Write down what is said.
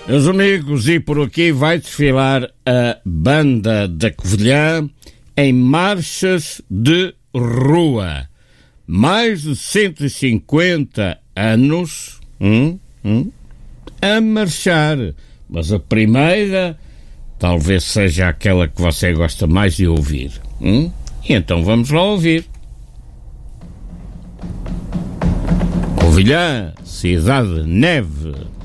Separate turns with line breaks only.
Meus amigos, e por aqui vai desfilar a Banda da Covilhã em marchas de rua. Mais de 150 anos a marchar. Mas a primeira talvez seja aquela que você gosta mais de ouvir. E então vamos lá ouvir. Covilhã, cidade de neve.